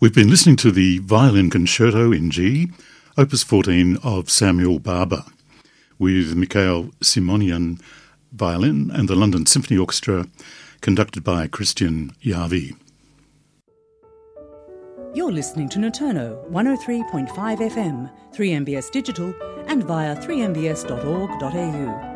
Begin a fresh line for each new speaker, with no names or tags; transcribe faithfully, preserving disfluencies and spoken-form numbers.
We've been listening to the Violin Concerto in G, Opus fourteen of Samuel Barber, with Mikhail Simonian violin and the London Symphony Orchestra, conducted by Christian Yavi.
You're listening to Noturno one oh three point five F M, three M B S Digital, and via three m b s dot org dot a u.